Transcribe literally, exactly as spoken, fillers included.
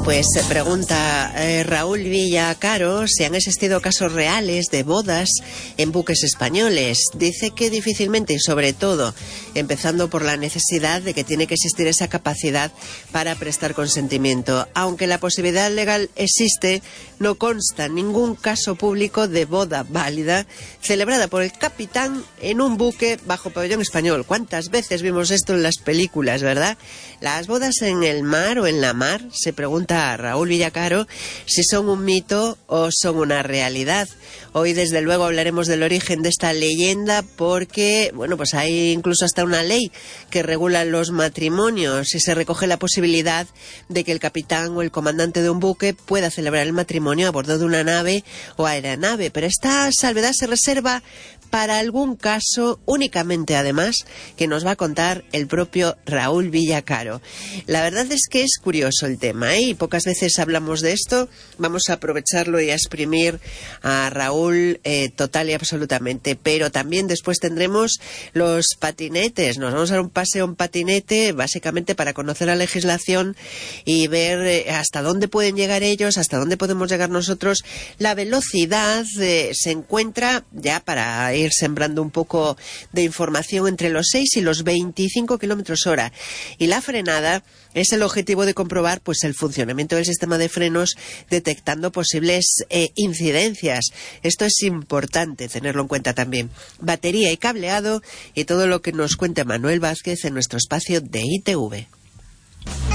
Pues se pregunta eh, Raúl Villacaro si han existido casos reales de bodas en buques españoles. Dice que difícilmente, y sobre todo empezando por la necesidad de que tiene que existir esa capacidad para prestar consentimiento. Aunque la posibilidad legal existe, no consta ningún caso público de boda válida celebrada por el capitán en un buque bajo pabellón español. ¿Cuántas veces vimos esto en las películas, verdad? Las bodas en el mar o en la mar, se pregunta a Raúl Villacaro si son un mito o son una realidad. Hoy desde luego hablaremos del origen de esta leyenda porque, bueno, pues hay incluso hasta una ley que regula los matrimonios y se recoge la posibilidad de que el capitán o el comandante de un buque pueda celebrar el matrimonio a bordo de una nave o aeronave, pero esta salvedad se reserva para algún caso únicamente, además, que nos va a contar el propio Raúl Villacaro. La verdad es que es curioso el tema, ¿eh? Y pocas veces hablamos de esto. Vamos a aprovecharlo y a exprimir a Raúl eh, total y absolutamente. Pero también después tendremos los patinetes. Nos vamos a dar un paseo en patinete, básicamente para conocer la legislación y ver eh, hasta dónde pueden llegar ellos, hasta dónde podemos llegar nosotros. La velocidad eh, se encuentra, ya para ir sembrando un poco de información, entre los seis y los veinticinco kilómetros hora. Y la frenada es el objetivo de comprobar pues el funcionamiento del sistema de frenos, detectando posibles eh, incidencias. Esto es importante tenerlo en cuenta también. Batería y cableado y todo lo que nos cuente Manuel Vázquez en nuestro espacio de I T V.